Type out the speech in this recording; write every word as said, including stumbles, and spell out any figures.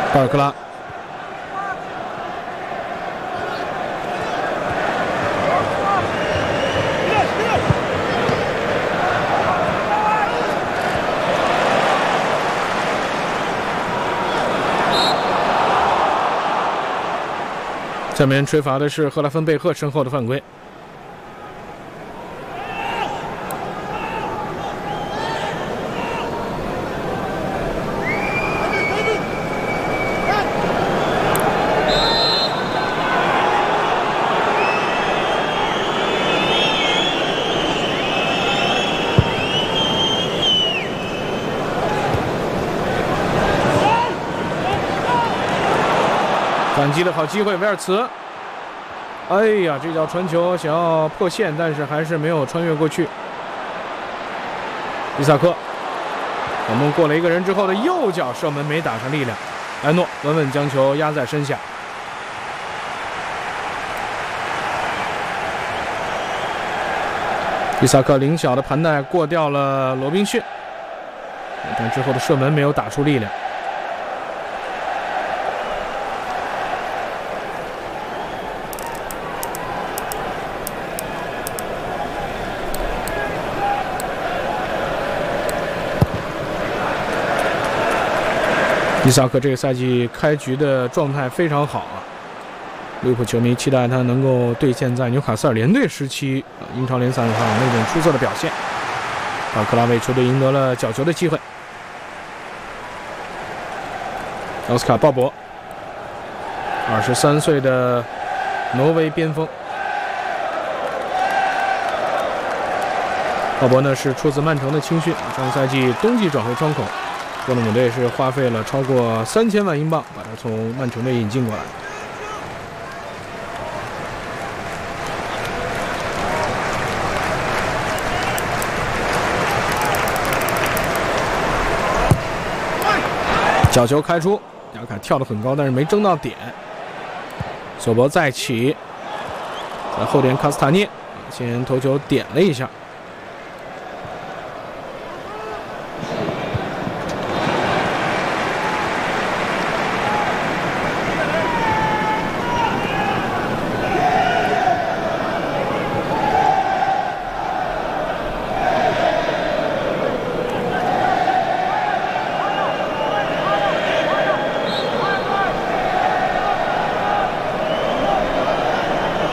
巴尔克拉。 下面吹罚的是赫拉芬贝赫身后的犯规。反击的好机会，维尔茨。哎呀，这脚传球想要破线，但是还是没有穿越过去。伊萨克，我们过了一个人之后的右脚射门没打上力量，埃诺稳稳将球压在身下。伊萨克灵巧的盘带过掉了罗宾逊，但之后的射门没有打出力量。 伊萨克这个赛季开局的状态非常好啊，利物浦球迷期待他能够兑现在纽卡斯尔联队时期英超联赛上那种出色的表现。巴尔克拉为球队赢得了角球的机会。奥斯卡·鲍勃，二十三岁的挪威边锋。鲍勃呢是出自曼城的青训，上赛季冬季转会窗口。 多特蒙德也是花费了超过三千万英镑，把他从曼城队引进过来。角球开出，亚凯跳得很高，但是没争到点。索博再起，在后点卡斯塔涅先头球点了一下。